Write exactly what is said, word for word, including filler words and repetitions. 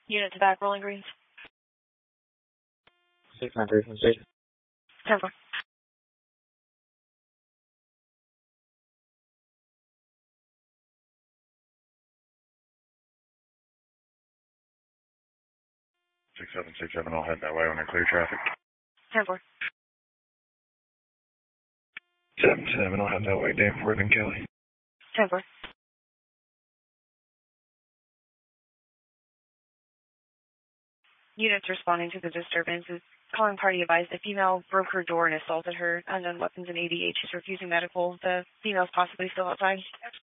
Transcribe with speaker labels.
Speaker 1: Unit to back, Rolling Greens.
Speaker 2: six nine three from station.
Speaker 1: ten four.
Speaker 3: six seven six seven, I'll head that way when I clear traffic.
Speaker 1: ten four.
Speaker 3: seven seven, I'll head that way, Danforth and Kelly.
Speaker 1: ten four. Units responding to the disturbances. Calling party advised the female broke her door and assaulted her. Unknown weapons and A D H is refusing medical. The female's possibly still outside.